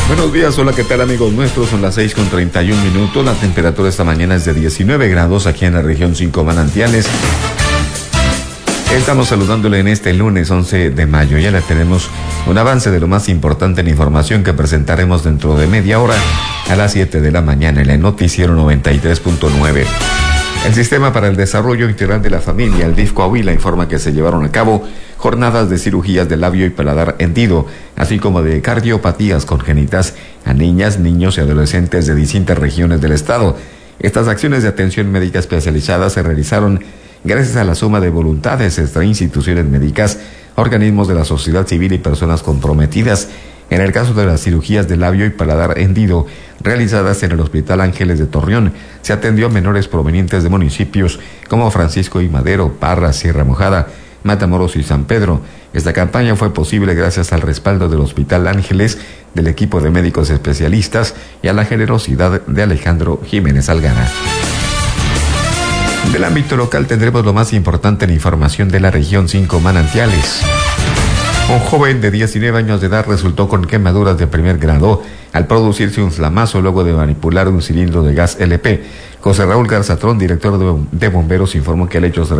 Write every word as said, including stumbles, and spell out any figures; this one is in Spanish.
Buenos días, hola, ¿qué tal amigos nuestros? Son las seis con treinta y un minutos, la temperatura esta mañana es de diecinueve grados aquí en la región cinco Manantiales. Estamos saludándole en este lunes once de mayo, ya le tenemos un avance de lo más importante en información que presentaremos dentro de media hora a las siete de la mañana en el noticiero noventa y tres punto nueve. El Sistema para el Desarrollo Integral de la Familia, el D I F Coahuila, informa que se llevaron a cabo jornadas de cirugías de labio y paladar hendido, así como de cardiopatías congénitas a niñas, niños y adolescentes de distintas regiones del estado. Estas acciones de atención médica especializada se realizaron gracias a la suma de voluntades entre instituciones médicas, organismos de la sociedad civil y personas comprometidas. En el caso de las cirugías de labio y paladar hendido realizadas en el Hospital Ángeles de Torreón, se atendió a menores provenientes de municipios como Francisco y Madero, Parras, Sierra Mojada, Matamoros y San Pedro. Esta campaña fue posible gracias al respaldo del Hospital Ángeles, del equipo de médicos especialistas y a la generosidad de Alejandro Jiménez Algara. Del ámbito local tendremos lo más importante en información de la región cinco Manantiales. Un joven de diecinueve años de edad resultó con quemaduras de primer grado al producirse un flamazo luego de manipular un cilindro de gas L P. José Raúl Garzatrón, director de bomberos, informó que el hecho se